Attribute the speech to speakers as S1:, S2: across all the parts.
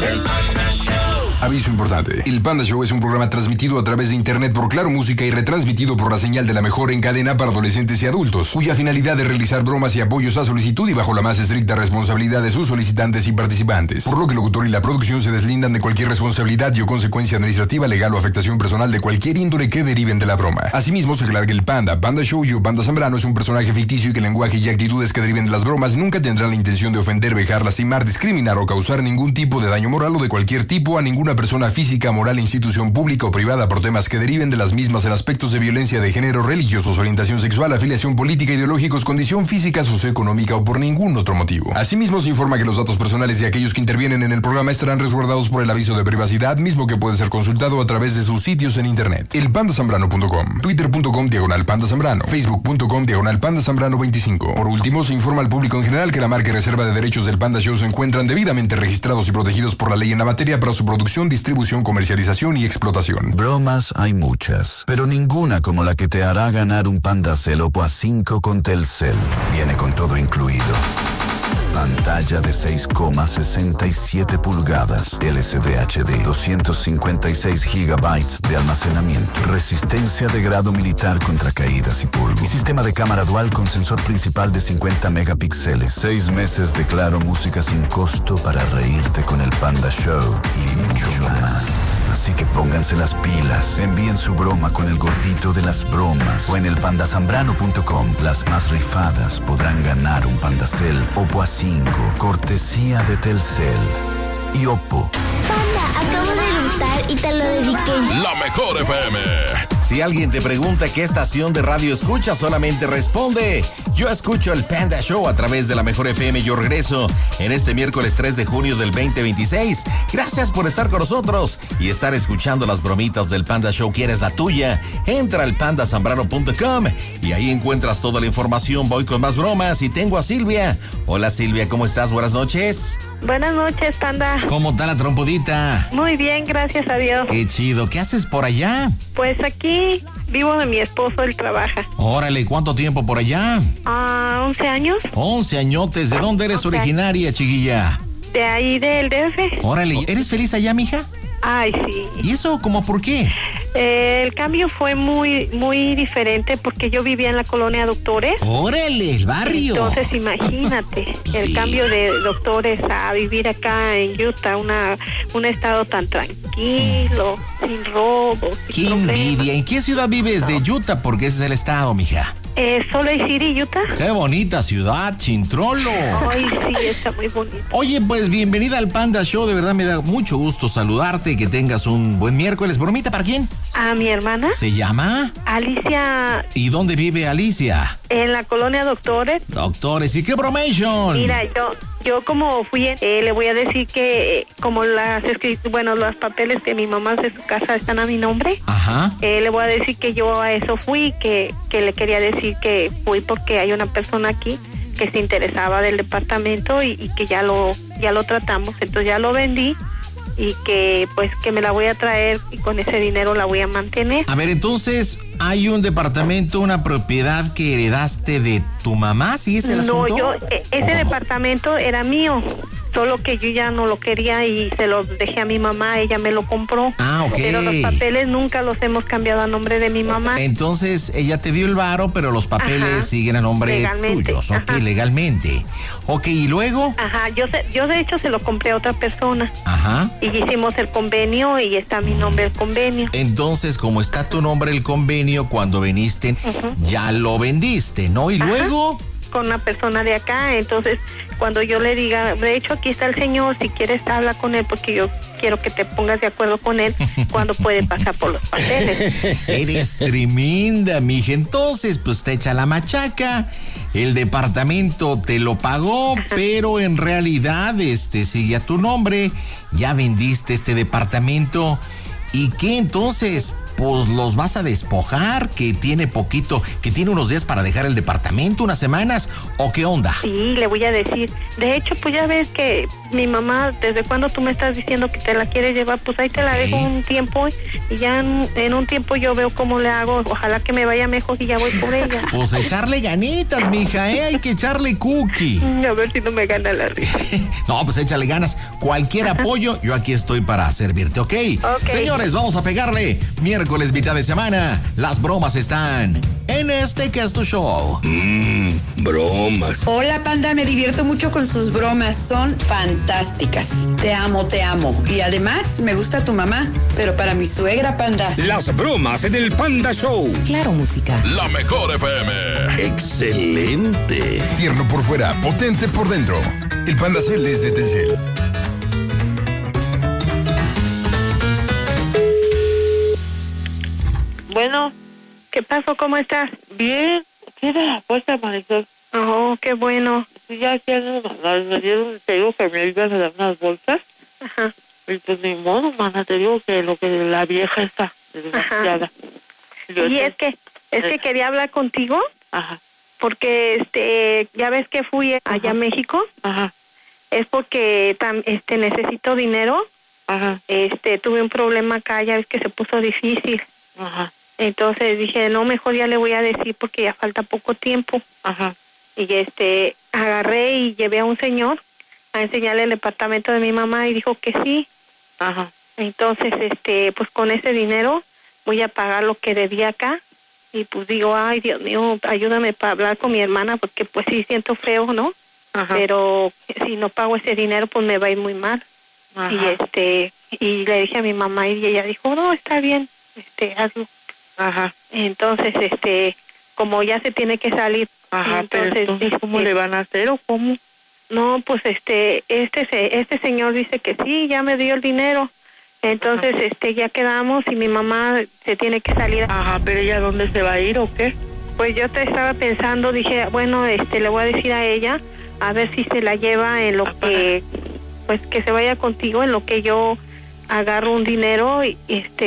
S1: El Panda Show. Aviso importante. El Panda Show es un programa transmitido a través de internet por Claro Música y retransmitido por la señal de la mejor en cadena para adolescentes y adultos, cuya finalidad es realizar bromas y apoyos a solicitud y bajo la más estricta responsabilidad de sus solicitantes y participantes. Por lo que el locutor y la producción se deslindan de cualquier responsabilidad y o consecuencia administrativa, legal o afectación personal de cualquier índole que deriven de la broma. Asimismo, se aclara que el Panda Show y Panda Zambrano es un personaje ficticio y que el lenguaje y actitudes que deriven de las bromas nunca tendrán la intención de ofender, vejar, lastimar, discriminar o causar ningún tipo de daño moral o de cualquier tipo a ninguna persona física, moral, institución pública o privada por temas que deriven de las mismas en aspectos de violencia de género, religiosos, orientación sexual, afiliación política, ideológicos, condición física, socioeconómica o por ningún otro motivo. Asimismo, se informa que los datos personales de aquellos que intervienen en el programa estarán resguardados por el aviso de privacidad, mismo que puede ser consultado a través de sus sitios en internet. elpandasambrano.com, twitter.com/pandazambrano, facebook.com/pandazambrano25. Por último, se informa al público en general que la marca y reserva de derechos del Panda Show se encuentran debidamente registrados y protegidos por la ley en la materia para su producción, distribución, comercialización y explotación.
S2: Bromas hay muchas, pero ninguna como la que te hará ganar un Pandacel Oppo A5 con Telcel. Viene con todo incluido. Pantalla de 6,67 pulgadas, LCD HD, 256 gigabytes de almacenamiento, resistencia de grado militar contra caídas y polvo, y sistema de cámara dual con sensor principal de 50 megapíxeles. 6 meses de Claro Música sin costo para reírte con el Panda Show y mucho más. Así que pónganse las pilas, envíen su broma con el gordito de las bromas o en elpandazambrano.com. Las más rifadas podrán ganar un Pandacel Oppo A5, cortesía de Telcel y Oppo.
S3: Panda, acabo de eructar y te lo dediqué.
S4: La mejor FM.
S5: Si alguien te pregunta qué estación de radio escucha, solamente responde: yo escucho el Panda Show a través de la mejor FM. Yo regreso en este miércoles 3 de junio del 2026. Gracias por estar con nosotros y estar escuchando las bromitas del Panda Show. ¿Quieres la tuya? Entra al pandazambrano.com y ahí encuentras toda la información. Voy con más bromas y tengo a Silvia. Hola Silvia, ¿cómo estás? Buenas noches.
S6: Buenas noches, Panda.
S5: ¿Cómo está la trompudita?
S6: Muy bien, gracias a Dios.
S5: Qué chido. ¿Qué haces por allá?
S6: Pues aquí vivo de mi esposo, él trabaja.
S5: Órale, ¿cuánto tiempo por allá?
S6: 11 años.
S5: 11 añotes. ¿De dónde eres originaria, chiquilla?
S6: De ahí del DF.
S5: Órale, ¿eres feliz allá, mija?
S6: Ay, sí.
S5: ¿Y eso cómo por qué?
S6: El cambio fue muy diferente porque yo vivía en la colonia Doctores.
S5: ¡Órale, el barrio!
S6: Entonces, imagínate, el cambio de Doctores a vivir acá en Utah, un estado tan tranquilo, sin robos,
S5: ¡Qué envidia! ¿En qué ciudad vives de Utah? Porque ese es el estado, mija.
S6: Salt Lake City, Utah.
S5: ¡Qué bonita ciudad, Chintrolo!
S6: Ay, sí, está muy bonito.
S5: Oye, pues bienvenida al Panda Show. De verdad me da mucho gusto saludarte y que tengas un buen miércoles. ¿Bromita para quién?
S6: A mi hermana.
S5: ¿Se llama?
S6: Alicia.
S5: ¿Y dónde vive Alicia?
S6: En la colonia Doctores.
S5: Doctores, ¿y qué bromation?
S6: Mira, yo como fui, le voy a decir que como los papeles de mi mamá de su casa están a mi nombre.
S5: Ajá.
S6: Le voy a decir que yo a eso fui, que le quería decir que fui porque hay una persona aquí que se interesaba del departamento y que ya lo tratamos, entonces ya lo vendí y que pues que me la voy a traer y con ese dinero la voy a mantener.
S5: A ver, entonces, ¿hay un departamento, una propiedad que heredaste de tu mamá? ¿Sí es el asunto?
S6: No, ese departamento era mío, solo que yo ya no lo quería y se lo dejé a mi mamá, ella me lo compró.
S5: Ah, ok.
S6: Pero los papeles nunca los hemos cambiado a nombre de mi mamá.
S5: Entonces, ella te dio el varo, pero los papeles siguen a nombre tuyos, ok, legalmente. Ok, ¿y luego?
S6: Ajá, yo de hecho se lo compré a otra persona.
S5: Ajá.
S6: Y hicimos el convenio y está mi nombre el convenio.
S5: Entonces, como está tu nombre el convenio, cuando viniste, ya lo vendiste, ¿no? Y luego...
S6: Con una persona de acá, entonces cuando yo le diga, de hecho aquí está el señor, si quieres habla con él porque yo quiero que te pongas de acuerdo con él cuando puede pasar por los papeles.
S5: Eres tremenda, mija. Entonces, pues te echa la machaca, el departamento te lo pagó, pero en realidad sigue a tu nombre, ya vendiste este departamento. ¿Y qué entonces? pues los vas a despojar, que tiene poquito, que tiene unos días para dejar el departamento, unas semanas, ¿o qué onda?
S6: Sí, le voy a decir. De hecho, pues ya ves que mi mamá, desde cuando tú me estás diciendo que te la quieres llevar, pues ahí te la dejo un tiempo y ya en un tiempo yo veo cómo le hago. Ojalá que me vaya mejor y ya voy por ella.
S5: Pues echarle ganitas, mija, hay que echarle cookie.
S6: A ver si no me gana la risa.
S5: No, pues échale ganas. Cualquier apoyo, yo aquí estoy para servirte, ¿ok? Señores, vamos a pegarle. Miércoles, mitad de semana. Las bromas están en este que es tu show.
S4: Bromas.
S7: Hola, Panda, me divierto mucho con sus bromas. Son fantásticas. Te amo, te amo. Y además, me gusta tu mamá, pero para mi suegra, Panda.
S4: Las bromas en el Panda Show.
S8: Claro, música.
S9: La mejor FM.
S4: Excelente.
S1: Tierno por fuera, potente por dentro. El Panda Cel es de Telcel.
S6: Bueno, ¿qué pasó? ¿Cómo estás?
S10: Bien. ¿Qué era la puesta, Marisol?
S6: Oh, qué bueno.
S10: Ya me dieron, te digo que me ibas a dar unas bolsas.
S6: Ajá.
S10: Y pues ni modo, mana, te digo que lo que la vieja está desgraciada.
S6: Y es que quería hablar contigo.
S10: Ajá.
S6: Porque ya ves que fui allá a México.
S10: Ajá.
S6: Es porque necesito dinero.
S10: Ajá.
S6: Tuve un problema acá, ya ves que se puso difícil.
S10: Ajá.
S6: Entonces dije, no, mejor ya le voy a decir porque ya falta poco tiempo.
S10: Ajá.
S6: Y agarré y llevé a un señor a enseñarle el departamento de mi mamá y dijo que sí.
S10: Ajá.
S6: Entonces, pues con ese dinero voy a pagar lo que debía acá. Y pues digo, ay, Dios mío, ayúdame para hablar con mi hermana porque pues sí siento feo, ¿no?
S10: Ajá.
S6: Pero si no pago ese dinero, pues me va a ir muy mal.
S10: Ajá.
S6: Y le dije a mi mamá y ella dijo, no, está bien, hazlo.
S10: Ajá.
S6: Entonces, como ya se tiene que salir.
S10: Ajá, entonces, ¿cómo le van a hacer o cómo?
S6: No, pues este señor dice que sí, ya me dio el dinero. Entonces, ya quedamos y mi mamá se tiene que salir.
S10: Ajá, pero ¿ella dónde se va a ir o qué?
S6: Pues yo te estaba pensando, dije, bueno, le voy a decir a ella, a ver si se la lleva en lo que, pues que se vaya contigo, en lo que yo agarro un dinero y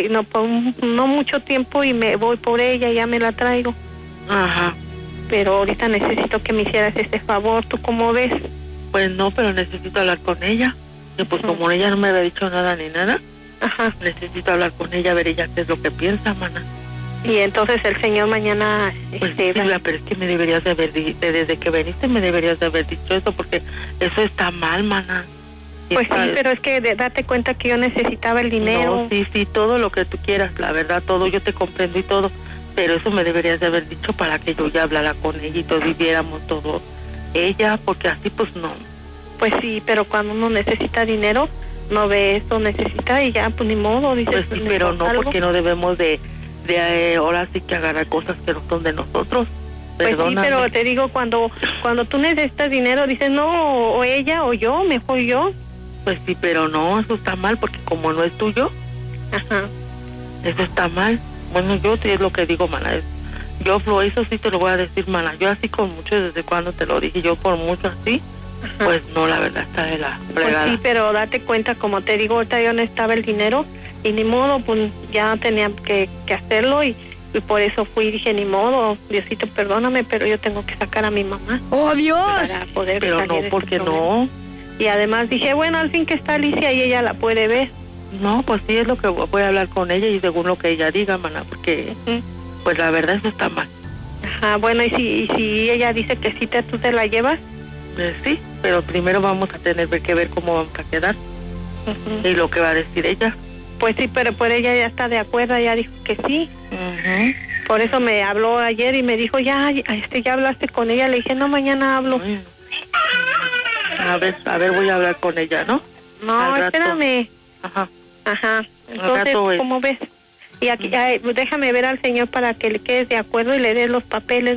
S6: no mucho tiempo y me voy por ella, ya me la traigo.
S10: Ajá.
S6: Pero ahorita necesito que me hicieras ese favor, ¿tú cómo ves?
S10: Pues no, pero necesito hablar con ella. Y pues como ella no me había dicho nada ni nada,
S6: ajá,
S10: necesito hablar con ella, a ver ella qué es lo que piensa, mana.
S6: Y entonces el señor mañana...
S10: Pues sí, pero es que me deberías de haber desde que viniste me deberías de haber dicho eso, porque eso está mal, mana.
S6: Pues sí, pero es que date cuenta que yo necesitaba el dinero.
S10: No, sí, todo lo que tú quieras, la verdad, todo, yo te comprendo y todo, pero eso me deberías de haber dicho para que yo ya hablara con ella y todos viviéramos todo ella, porque así pues no.
S6: Pues sí, pero cuando uno necesita dinero, no ve esto, necesita y ya, pues ni modo, dices.
S10: Pues sí, pero no, algo, porque no debemos de ahora sí que agarrar cosas que no son de nosotros. Perdóname.
S6: Pues sí, pero te digo, cuando tú necesitas dinero, dices, no, o ella o yo, mejor yo.
S10: Pues sí, pero no, eso está mal, porque como no es tuyo,
S6: ajá,
S10: eso está mal. Bueno, yo es lo que digo, mana, yo eso sí te lo voy a decir, mana, yo así con mucho, desde cuando te lo dije, yo por mucho así, ajá, pues no, la verdad está de la fregada.
S6: Pues sí, pero date cuenta, como te digo, ahorita yo necesitaba el dinero y ni modo, pues ya tenía que hacerlo y por eso fui y dije, ni modo, Diosito, perdóname, pero yo tengo que sacar a mi mamá.
S8: ¡Oh, Dios!
S6: Para poder
S10: pero
S6: salir
S10: no, porque no.
S6: Y además dije, bueno, al fin que está Alicia y ella la puede ver.
S10: No, pues sí, es lo que voy a hablar con ella y según lo que ella diga, mana, porque pues la verdad eso está mal.
S6: Ajá, bueno, y si ella dice que sí, tú te la llevas.
S10: Pues sí, pero primero vamos a tener que ver cómo vamos a quedar y lo que va a decir ella.
S6: Pues sí, pero por ella ya está de acuerdo, ya dijo que sí. Por eso me habló ayer y me dijo, ya hablaste con ella. Le dije, no, mañana hablo.
S10: A ver, voy a hablar con ella, ¿no?
S6: No, espérame.
S10: Ajá.
S6: Entonces, ¿cómo ves? Y aquí, déjame ver al señor para que le quedes de acuerdo y le des los papeles.